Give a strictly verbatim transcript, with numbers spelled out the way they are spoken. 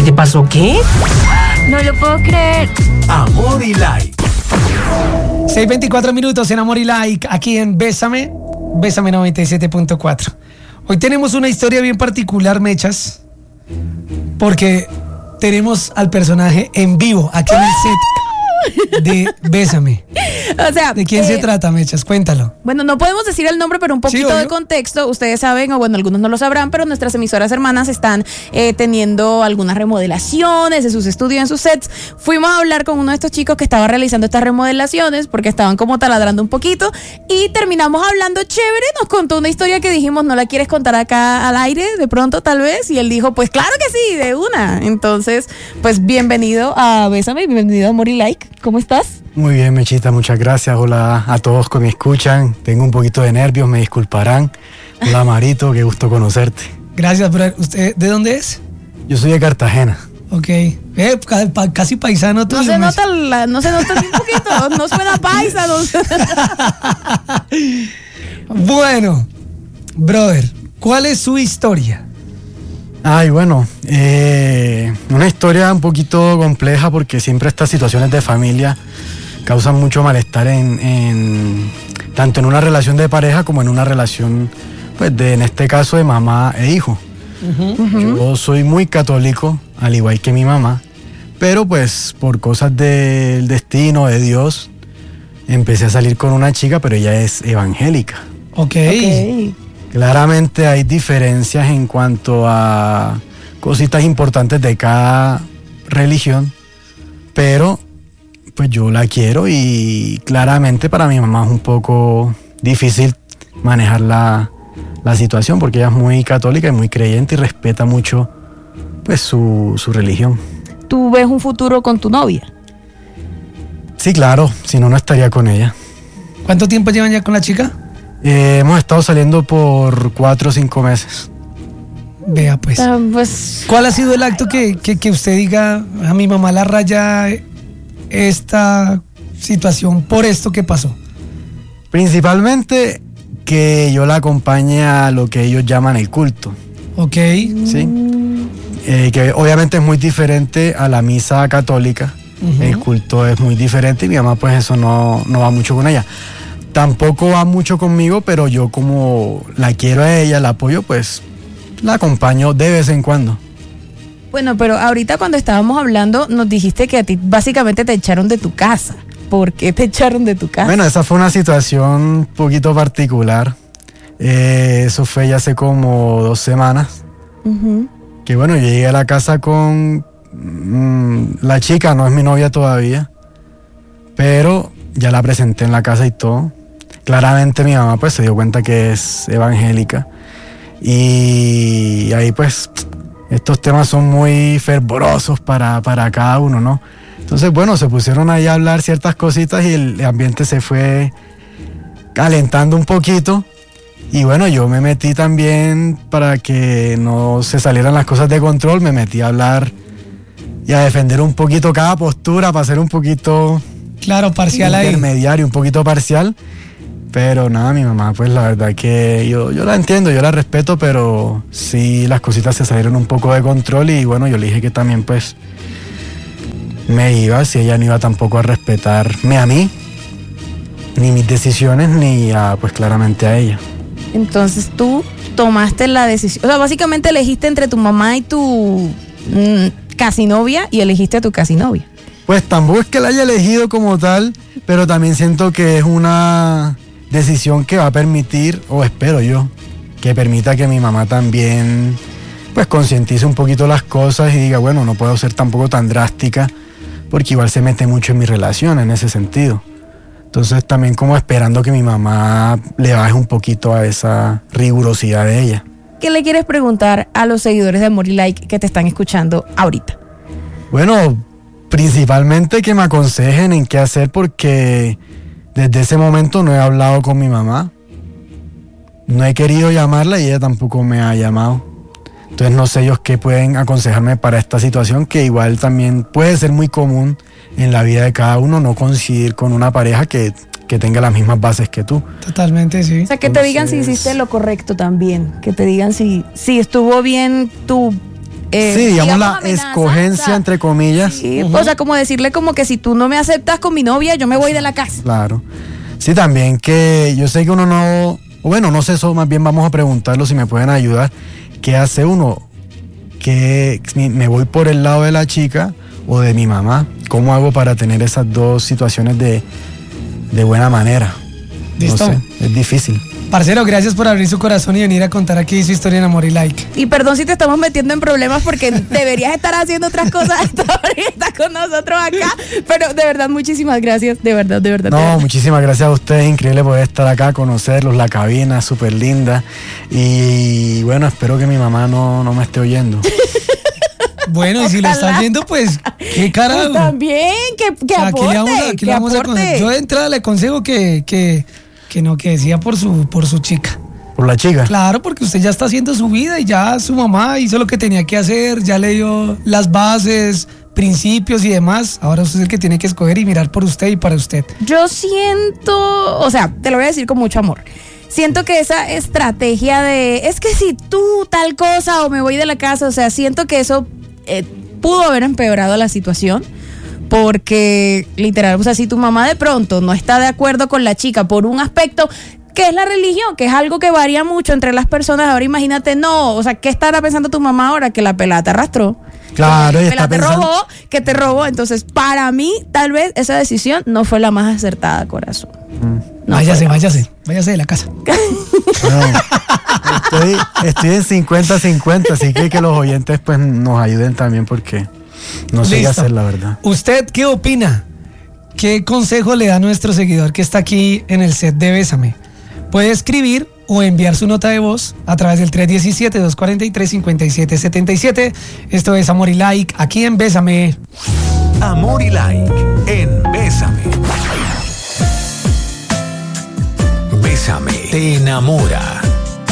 te pasó qué? No lo puedo creer. Amor y Like. seis veinticuatro minutos en Amor y Like, aquí en Bésame, Bésame noventa y siete punto cuatro. Hoy tenemos una historia bien particular, Mechas, porque tenemos al personaje en vivo, aquí en el set de Bésame. O sea, ¿de quién eh, se trata, Mechas? Cuéntalo. Bueno, no podemos decir el nombre, pero un poquito Sí, de obvio. contexto. Ustedes saben, o bueno, algunos no lo sabrán, pero nuestras emisoras hermanas están eh, teniendo algunas remodelaciones de sus estudios, en sus sets. Fuimos a hablar con uno de estos chicos que estaba realizando estas remodelaciones porque estaban como taladrando un poquito y terminamos hablando chévere. Nos contó una historia que dijimos, ¿no la quieres contar acá al aire de pronto tal vez? Y él dijo, pues claro que sí, de una. Entonces, pues bienvenido a Bésame, bienvenido a Amor y Like. ¿Cómo estás? Muy bien, Mechita, muchas gracias. Hola a todos que me escuchan. Tengo un poquito de nervios, me disculparán. Hola, Marito, qué gusto conocerte. Gracias, brother. ¿Usted de dónde es? Yo soy de Cartagena. Ok. Eh, ca- pa- casi paisano tuyo. No se Mechas. nota, la- no se nota ni un poquito, no suena paisa. No. Bueno, brother, ¿cuál es su historia? Ay, bueno, eh, una historia un poquito compleja porque siempre estas situaciones de familia causan mucho malestar en, en tanto en una relación de pareja como en una relación, pues, de, en este caso, de mamá e hijo. Yo soy muy católico, al igual que mi mamá, pero pues por cosas del destino, de Dios, empecé a salir con una chica, pero ella es evangélica. Ok. Ok. Claramente hay diferencias en cuanto a cositas importantes de cada religión, pero pues yo la quiero y claramente para mi mamá es un poco difícil manejar la, la situación porque ella es muy católica y muy creyente y respeta mucho pues su, su religión. ¿Tú ves un futuro con tu novia? Sí, claro, si no, no estaría con ella. ¿Cuánto tiempo llevan ya con la chica? Eh, hemos estado saliendo por cuatro o cinco meses. Vea, pues. Ah, pues ¿Cuál ha sido el acto que, que, que usted diga, a mi mamá la raya esta situación por esto que pasó? Principalmente que yo la acompañe a lo que ellos llaman el culto, Ok. ¿sí? Eh, que obviamente es muy diferente a la misa católica. Ujú. El culto es muy diferente y mi mamá pues eso no, no va mucho con ella. Tampoco va mucho conmigo, pero yo como la quiero a ella, la apoyo, pues la acompaño de vez en cuando. bueno, pero ahorita cuando estábamos hablando nos dijiste que a ti básicamente te echaron de tu casa. ¿Por qué te echaron de tu casa? Bueno, esa fue una situación un poquito particular. Eh, eso fue ya hace como dos semanas. Ujú. Que bueno, yo llegué a la casa con mm, la chica, no es mi novia todavía, pero ya la presenté en la casa y todo. Claramente mi mamá pues se dio cuenta que es evangélica y ahí pues estos temas son muy fervorosos para, para cada uno, ¿no? Entonces bueno, se pusieron ahí a hablar ciertas cositas y el ambiente se fue calentando un poquito. Y bueno, yo me metí también para que no se salieran las cosas de control, me metí a hablar y a defender un poquito cada postura para ser un poquito Claro, parcial ahí. intermediario, un poquito parcial. Pero nada, mi mamá, pues la verdad que yo, yo la entiendo, yo la respeto, pero sí las cositas se salieron un poco de control y bueno, yo le dije que también pues me iba, si ella no iba tampoco a respetarme a mí, ni mis decisiones, ni a, pues claramente a ella. Entonces tú tomaste la decisión, o sea, básicamente elegiste entre tu mamá y tu mm, casi novia y elegiste a tu casi novia. Pues tampoco es que la haya elegido como tal, pero también siento que es una decisión que va a permitir, o espero yo, que permita que mi mamá también pues concientice un poquito las cosas y diga, bueno, no puedo ser tampoco tan drástica, porque igual se mete mucho en mi relación en ese sentido. Entonces también como esperando que mi mamá le baje un poquito a esa rigurosidad de ella. ¿Qué le quieres preguntar a los seguidores de Amor y Like que te están escuchando ahorita? Bueno, principalmente que me aconsejen en qué hacer porque desde ese momento no he hablado con mi mamá. No he querido llamarla y ella tampoco me ha llamado. Entonces no sé ellos qué pueden aconsejarme para esta situación que igual también puede ser muy común en la vida de cada uno, no coincidir con una pareja que, que tenga las mismas bases que tú. Totalmente, sí. O sea, que te digan si Entonces- hiciste lo correcto también, que te digan si, si estuvo bien tu eh, sí, digamos, la amenaza, escogencia, o sea, entre comillas. sí, uh-huh. O sea, como decirle como que si tú no me aceptas con mi novia, yo me voy de la casa. Claro. Sí, también que yo sé que uno no, bueno, no sé, eso más bien vamos a preguntarlo si me pueden ayudar. ¿Qué hace uno? ¿Que me voy por el lado de la chica o de mi mamá? ¿Cómo hago para tener esas dos situaciones de, de buena manera? ¿Listo? No sé, es difícil. Parcero, gracias por abrir su corazón y venir a contar aquí su historia en Amor y Like. Y perdón si te estamos metiendo en problemas porque deberías estar haciendo otras cosas ahorita con nosotros acá, pero de verdad muchísimas gracias, de verdad, de verdad. No, de verdad. muchísimas gracias a ustedes, increíble poder estar acá, conocerlos, la cabina, súper linda. Y bueno, espero que mi mamá no, no me esté oyendo. Bueno, y si lo está oyendo, pues, qué carajo. Pues también, que, que O sea, aquí aporte, le vamos a, aquí que le vamos a aporte. aconsejar. Yo de entrada le aconsejo que, que, que no, que decía por su, por su chica. Por la chica. Claro, porque usted ya está haciendo su vida y ya su mamá hizo lo que tenía que hacer, ya le dio las bases, principios y demás. Ahora usted es el que tiene que escoger y mirar por usted y para usted. Yo siento, o sea, te lo voy a decir con mucho amor. Siento que esa estrategia de, es que si tú tal cosa o me voy de la casa, o sea, siento que eso eh, pudo haber empeorado la situación. Porque, literal, o sea, si tu mamá de pronto no está de acuerdo con la chica por un aspecto que es la religión, que es algo que varía mucho entre las personas, ahora imagínate, no, o sea, ¿qué estará pensando tu mamá ahora? Que la pelada te arrastró. Claro, que y la está pelada te pensando... robó, que te robó. Entonces, para mí, tal vez esa decisión no fue la más acertada, corazón. No váyase, fue. váyase, váyase de la casa. Bueno, estoy, estoy en cincuenta cincuenta, así que que los oyentes pues nos ayuden también porque no sé qué Listo. hacer, la verdad. ¿Usted qué opina? ¿Qué consejo le da a nuestro seguidor que está aquí en el set de Bésame? Puede escribir o enviar su nota de voz a través del tres uno siete, dos cuatro tres, cinco siete siete siete. Esto es Amor y Like, aquí en Bésame. Amor y Like en Bésame. Bésame te enamora.